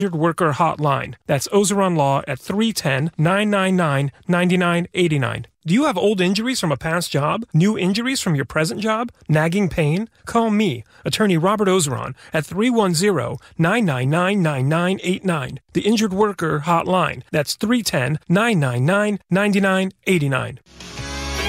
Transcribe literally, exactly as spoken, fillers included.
Injured Worker Hotline. That's Ozeron Law at three one zero, nine nine nine, nine nine eight nine. Do you have old injuries from a past job? New injuries from your present job? Nagging pain? Call me, attorney Robert Ozeron, at three one zero, nine nine nine, nine nine eight nine. The Injured Worker Hotline. That's three one zero, nine nine nine, nine nine eight nine.